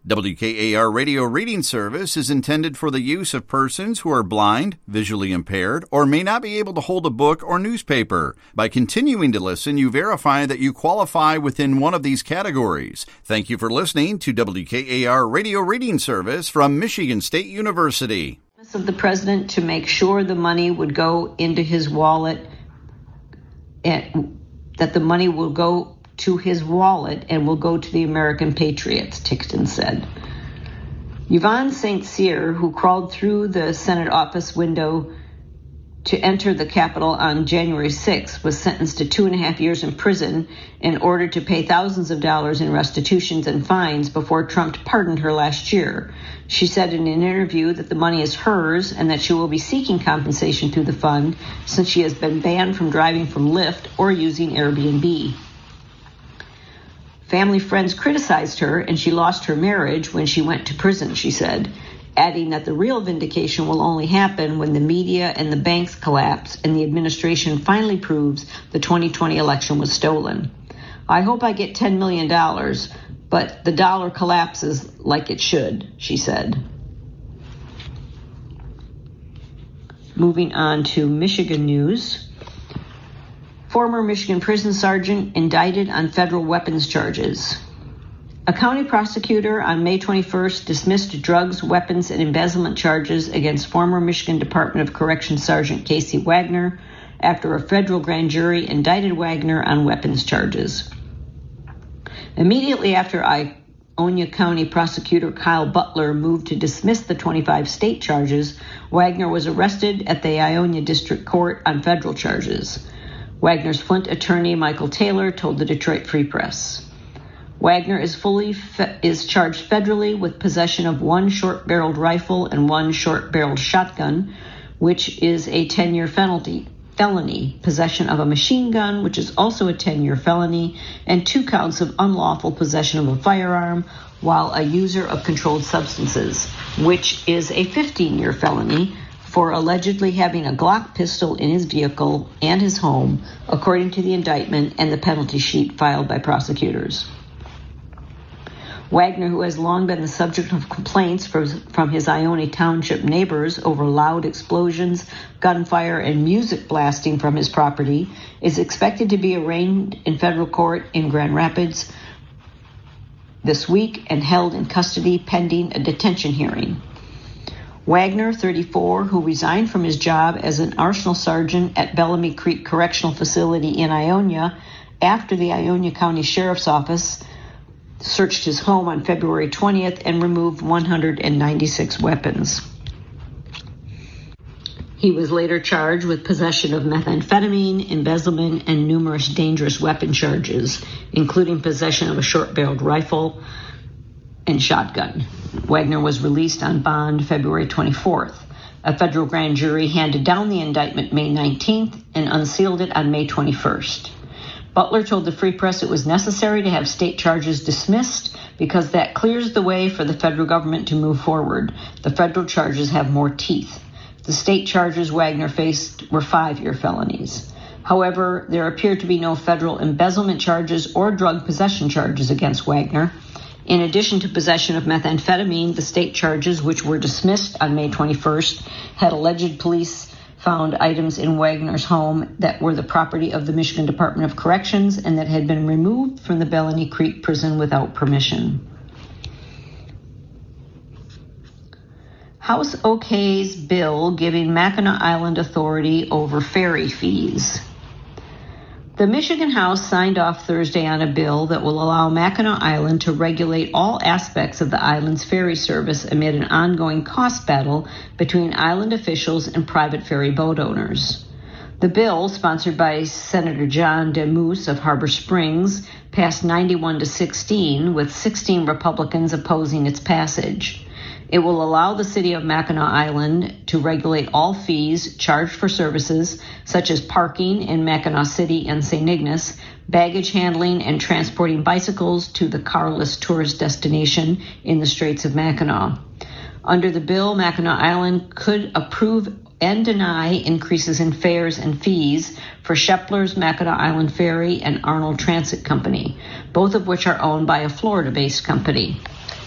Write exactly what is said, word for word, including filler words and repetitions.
W K A R Radio Reading Service is intended for the use of persons who are blind, visually impaired, or may not be able to hold a book or newspaper. By continuing to listen, you verify that you qualify within one of these categories. Thank you for listening to W K A R Radio Reading Service from Michigan State University. Of the president to make sure the money would go into his wallet, and that the money will go to his wallet and will go to the American patriots, Tixton said. Yvonne Saint Cyr, who crawled through the Senate office window to enter the Capitol on January sixth, was sentenced to two and a half years in prison in order to pay thousands of dollars in restitutions and fines before Trump pardoned her last year. She said in an interview that the money is hers and that she will be seeking compensation through the fund since she has been banned from driving from Lyft or using Airbnb. Family friends criticized her and she lost her marriage when she went to prison, she said, adding that the real vindication will only happen when the media and the banks collapse and the administration finally proves the twenty twenty election was stolen. I hope I get ten million dollars, but the dollar collapses like it should, she said. Moving on to Michigan news. Former Michigan prison sergeant indicted on federal weapons charges. A county prosecutor on May twenty-first dismissed drugs, weapons, and embezzlement charges against former Michigan Department of Corrections Sergeant Casey Wagner after a federal grand jury indicted Wagner on weapons charges. Immediately after Ionia County Prosecutor Kyle Butler moved to dismiss the twenty-five state charges, Wagner was arrested at the Ionia District Court on federal charges. Wagner's Flint attorney, Michael Taylor, told the Detroit Free Press. Wagner is fully fe- is charged federally with possession of one short-barreled rifle and one short-barreled shotgun, which is a ten-year felony, felony, possession of a machine gun, which is also a ten-year felony, and two counts of unlawful possession of a firearm while a user of controlled substances, which is a fifteen-year felony, for allegedly having a Glock pistol in his vehicle and his home, according to the indictment and the penalty sheet filed by prosecutors. Wagner, who has long been the subject of complaints from, from his Ionia Township neighbors over loud explosions, gunfire, and music blasting from his property, is expected to be arraigned in federal court in Grand Rapids this week and held in custody pending a detention hearing. Wagner, thirty-four, who resigned from his job as an arsenal sergeant at Bellamy Creek Correctional Facility in Ionia after the Ionia County Sheriff's Office searched his home on February twentieth and removed one hundred ninety-six weapons. He was later charged with possession of methamphetamine, embezzlement, and numerous dangerous weapon charges, including possession of a short-barreled rifle and shotgun. Wagner was released on bond February twenty-fourth. A federal grand jury handed down the indictment May nineteenth and unsealed it on May twenty-first. Butler told the Free Press it was necessary to have state charges dismissed because that clears the way for the federal government to move forward. The federal charges have more teeth. The state charges Wagner faced were five-year felonies. However, there appeared to be no federal embezzlement charges or drug possession charges against Wagner. In addition to possession of methamphetamine, the state charges, which were dismissed on May twenty-first, had alleged police found items in Wagner's home that were the property of the Michigan Department of Corrections and that had been removed from the Bellamy Creek prison without permission. House okays bill giving Mackinac Island authority over ferry fees. The Michigan House signed off Thursday on a bill that will allow Mackinac Island to regulate all aspects of the island's ferry service amid an ongoing cost battle between island officials and private ferry boat owners. The bill, sponsored by Senator John DeMoose of Harbor Springs, passed ninety-one to sixteen, with sixteen Republicans opposing its passage. It will allow the city of Mackinac Island to regulate all fees charged for services such as parking in Mackinac City and Saint Ignace, baggage handling, and transporting bicycles to the carless tourist destination in the Straits of Mackinac. Under the bill, Mackinac Island could approve and deny increases in fares and fees for Shepler's Mackinac Island Ferry and Arnold Transit Company, both of which are owned by a Florida-based company.